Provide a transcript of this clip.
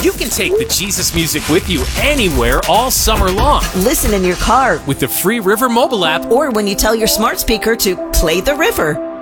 You can take the Jesus music with you anywhere all summer long Listen in your car with the free River mobile app. or when you tell your smart speaker to play the river.